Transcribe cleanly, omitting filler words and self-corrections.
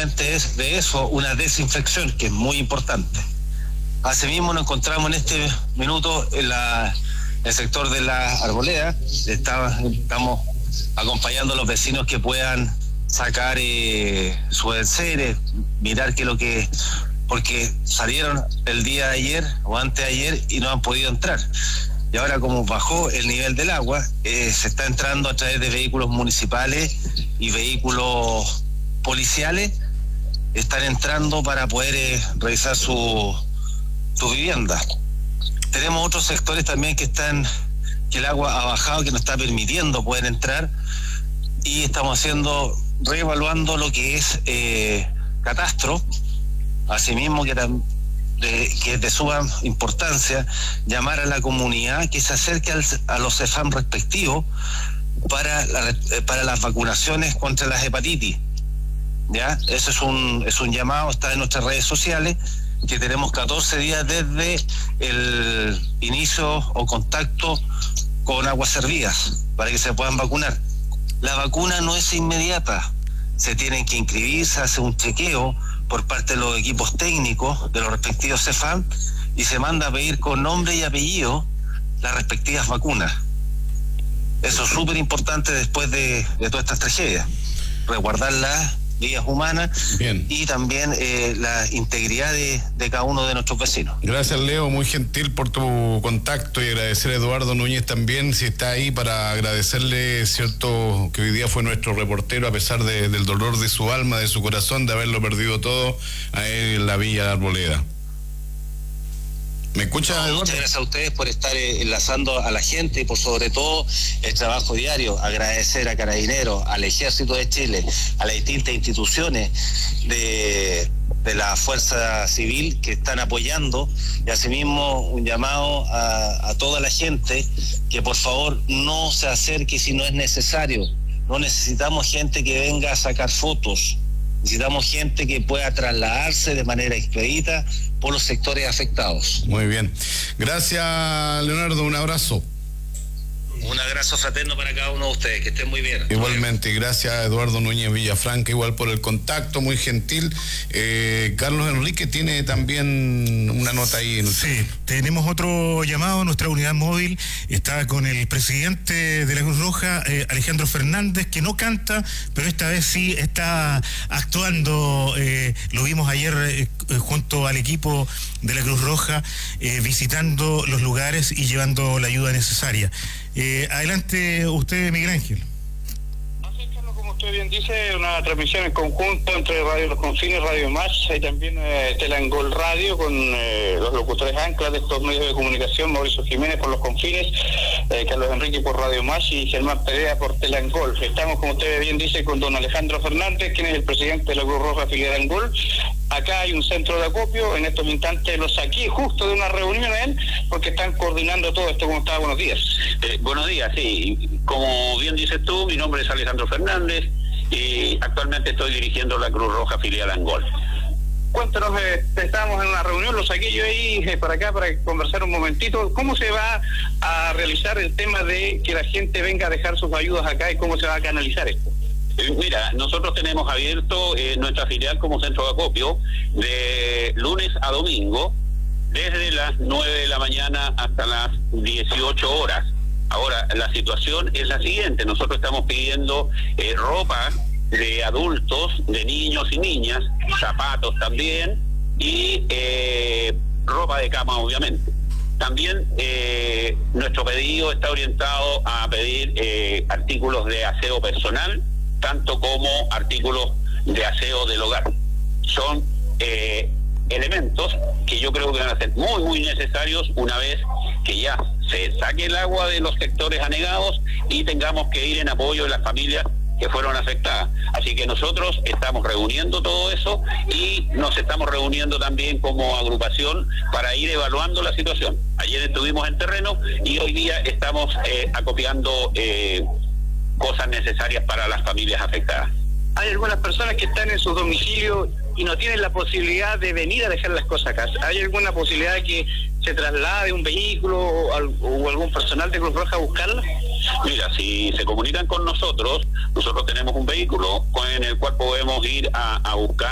solamente es de eso una desinfección, que es muy importante. Asimismo, nos encontramos en este minuto en el sector de la Arboleda. Estamos acompañando a los vecinos que puedan sacar sus enseres, mirar qué es lo que... porque salieron el día de ayer o antes de ayer y no han podido entrar. Y ahora, como bajó el nivel del agua, se está entrando a través de vehículos municipales y vehículos policiales. Están entrando para poder revisar su vivienda. Tenemos otros sectores también que el agua ha bajado, que no está permitiendo poder entrar, y estamos reevaluando lo que es catastro. Asimismo, que es de suma importancia llamar a la comunidad que se acerque a los CEFAM respectivos para las vacunaciones contra las hepatitis. ¿Ya? Eso es un llamado, está en nuestras redes sociales, que tenemos 14 días desde el inicio o contacto con Aguas Servidas para que se puedan vacunar. La vacuna no es inmediata, se tienen que inscribir, se hace un chequeo por parte de los equipos técnicos de los respectivos CEFAM y se manda a pedir con nombre y apellido las respectivas vacunas. Eso es súper importante después de todas estas tragedias, resguardar las vidas humanas. Bien. Y también la integridad de cada uno de nuestros vecinos. Gracias, Leo, muy gentil por tu contacto, y agradecer a Eduardo Núñez también, si está ahí, para agradecerle, cierto, que hoy día fue nuestro reportero, a pesar del dolor de su alma, de su corazón, de haberlo perdido todo, a él en la Villa Arboleda. ¿Me escucha, Eduardo? Muchas gracias a ustedes por estar enlazando a la gente y por sobre todo el trabajo diario. Agradecer a Carabineros, al Ejército de Chile, a las distintas instituciones de la Fuerza Civil que están apoyando, y asimismo un llamado a toda la gente que por favor no se acerque si no es necesario. No necesitamos gente que venga a sacar fotos. Necesitamos gente que pueda trasladarse de manera expedita por los sectores afectados. Muy bien. Gracias, Leonardo. Un abrazo. Un abrazo fraterno para cada uno de ustedes. Que estén muy bien. Igualmente, gracias a Eduardo Núñez Villafranca, igual por el contacto, muy gentil. Carlos Enrique tiene también una nota ahí. Sí, tenemos otro llamado. Nuestra unidad móvil está con el presidente de la Cruz Roja, Alejandro Fernández, que no canta, pero esta vez sí está actuando. Lo vimos ayer junto al equipo de la Cruz Roja, visitando los lugares y llevando la ayuda necesaria. Adelante usted, Miguel Ángel. Así, Carlos, como usted bien dice, una transmisión en conjunto entre Radio Los Confines, Radio Más y también Telangol Radio, con los locutores anclas de estos medios de comunicación, Mauricio Jiménez por Los Confines, Carlos Enrique por Radio Más y Germán Perea por Telangol. Estamos, como usted bien dice, con don Alejandro Fernández, quien es el presidente de la Cruz Roja Filial Angol. Acá hay un centro de acopio, en estos instantes lo saqué justo de una reunión a él, porque están coordinando todo esto. ¿Cómo está? Buenos días. Buenos días, sí. Como bien dices tú, mi nombre es Alejandro Fernández y actualmente estoy dirigiendo la Cruz Roja Filial Angol. Cuéntanos, estábamos en una reunión, lo saqué yo ahí para acá para conversar un momentito. ¿Cómo se va a realizar el tema de que la gente venga a dejar sus ayudas acá y cómo se va a canalizar esto? Mira, nosotros tenemos abierto nuestra filial como centro de acopio de lunes a domingo, desde las 9 de la mañana hasta las 18 horas. Ahora, la situación es la siguiente: nosotros estamos pidiendo ropa de adultos, de niños y niñas, zapatos también, y ropa de cama, obviamente. También nuestro pedido está orientado a pedir artículos de aseo personal, tanto como artículos de aseo del hogar. Son elementos que yo creo que van a ser muy, muy necesarios una vez que ya se saque el agua de los sectores anegados y tengamos que ir en apoyo de las familias que fueron afectadas. Así que nosotros estamos reuniendo todo eso y nos estamos reuniendo también como agrupación para ir evaluando la situación. Ayer estuvimos en terreno y hoy día estamos acopiando cosas necesarias para las familias afectadas. Hay algunas personas que están en su domicilio y no tienen la posibilidad de venir a dejar las cosas acá. ¿Hay alguna posibilidad de que se traslade un vehículo o algún personal de Cruz Roja a buscarlas? Mira, si se comunican con nosotros, nosotros tenemos un vehículo en el cual podemos ir a buscar